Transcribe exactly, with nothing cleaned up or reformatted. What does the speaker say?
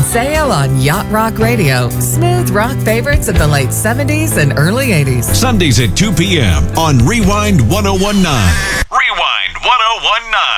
Sail on Yacht Rock Radio. Smooth rock favorites of the late seventies and early eighties. Sundays at two p.m. on Rewind one oh one nine. Rewind one oh one nine.